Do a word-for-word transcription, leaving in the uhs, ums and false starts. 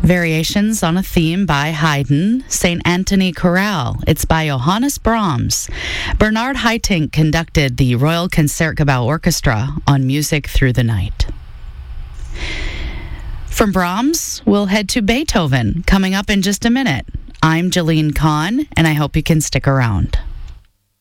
Variations on a Theme by Haydn, Saint Anthony Chorale. It's by Johannes Brahms. Bernard Haitink conducted the Royal Concertgebouw Orchestra on Music Through the Night. From Brahms, we'll head to Beethoven, coming up in just a minute. I'm Jeline Kahn, and I hope you can stick around.